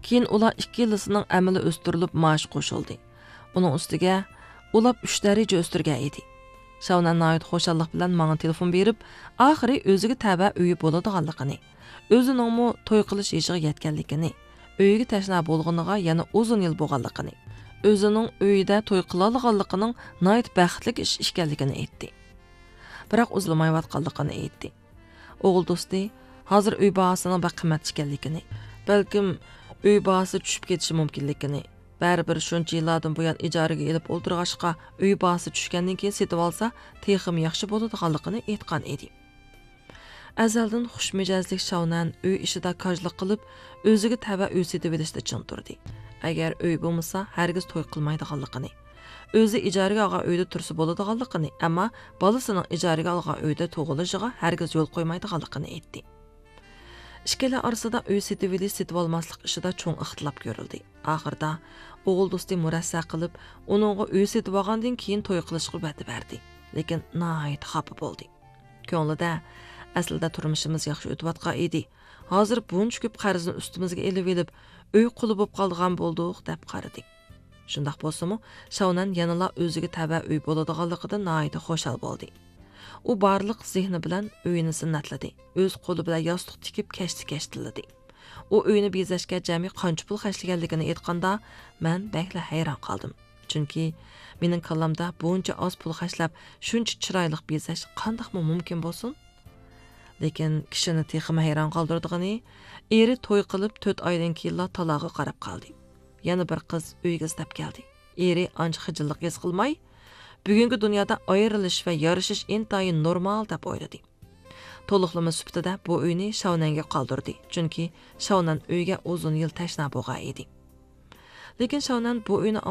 Keyin ular ikkilisining amali o'stirilib maosh qo'shildi. Uning ustiga ulab 3 daraja o'stirgan edi. Shaunan nayt xo'shallik bilan menga telefon berib, oxiri o'ziga taba uyi bo'ladiganligini, o'zining to'y qilish yoshiga yetganligini, uyiga tashna bo'lganiga yana uzun yil bo'lganligini, o'zining uyida to'y qila olganligining nayt baxtli ish ekanligini aytdi. Biroq uzilmayotganligini aytdi. O'g'il do'sti hozir uy bahosining qimmat ekanligini, balkim uy bahosi tushib ketishi mumkinligini, baribir shuncha yillardan buyon ijaraga elib o'ldirg'ashqa uy bahosi tushgandan keyin setib olsa, texim yaxshi bo'ladiganligini aytgan edi. Azaldan xushmijozlik Shaunan uy ishida kajlik qilib, o'ziga tava uy setib olishda chin turdi. Agar uy bo'lmasa, hargiz to'y qilmaydiganligini, o'zi ijaraga olgan uyda tursa bo'ladiganligini, ammo bolasining ijaraga olgan uyda tug'ilishiga hargiz yo'l qo'ymaydiganligini aytdi. İşkələ arasında uy setib olmaslik ishida cho'ng ixtilof ko'rildi. Oxirida o'g'il do'sti murassa qilib, uningga uy setib olgandan keyin to'y qilishga va'da berdi. Lekin nihoyat xafa bo'ldi. Ko'nglida aslida turmushimiz yaxshi o'tayotgan edi. Hozir buncha ko'p qarzni ustimizga elib olib, uy quli bo'lib qolgan bo'ldik deb qaradi. Shundaq bo'lsa-mu, Shaunan yanala o'ziga tava uy bo'ladiganligidan nihoyat xushal bo'ldi. U barliq zehni bilan uyini sinnatladi. O'z qo'li bilan yostiq tikib kashti-kashtiladi. U uyini bezashga jami qancha pul xarjlaganligini aytganda, men bakla hayron qoldim. Chunki mening kallamda buncha oz pul xarjlab, shuncha chiroyli bezash qandoqmi mumkin bo'lsin? Lekin kishini texmi hayron qoldirdigani, eri to'y qilib 4 oydan keyin talog'i qarab qoldi. Yana bir qiz uyga istab keldi. Eri ancha xijillik his qilmay, bugungi dunyoda ayrilish va yarashish intayin normal deb o'yladi. To'liqlama sifatida bu uyni Shaunanga qoldirdi, chunki Shaunan uyga uzun yil tashna bo'lgan edi. Lekin Shaunan bu uyni